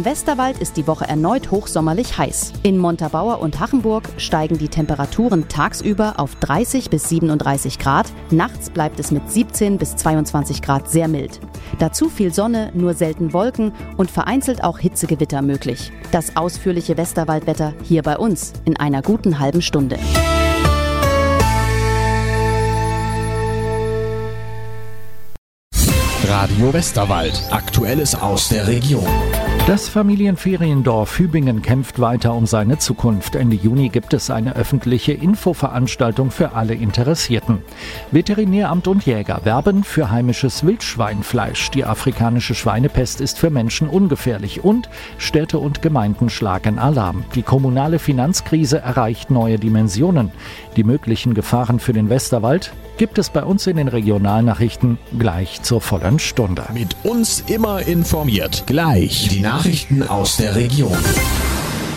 Im Westerwald ist die Woche erneut hochsommerlich heiß. In Montabaur und Hachenburg steigen die Temperaturen tagsüber auf 30 bis 37 Grad. Nachts bleibt es mit 17 bis 22 Grad sehr mild. Dazu viel Sonne, nur selten Wolken und vereinzelt auch Hitzegewitter möglich. Das ausführliche Westerwaldwetter hier bei uns in einer guten halben Stunde. Radio Westerwald. Aktuelles aus der Region. Das Familienferiendorf Hübingen kämpft weiter um seine Zukunft. Ende Juni gibt es eine öffentliche Infoveranstaltung für alle Interessierten. Veterinäramt und Jäger werben für heimisches Wildschweinfleisch. Die afrikanische Schweinepest ist für Menschen ungefährlich und Städte und Gemeinden schlagen Alarm. Die kommunale Finanzkrise erreicht neue Dimensionen. Die möglichen Gefahren für den Westerwald gibt es bei uns in den Regionalnachrichten gleich zur vollen Stunde. Mit uns immer informiert. Gleich die Nachrichten aus der Region.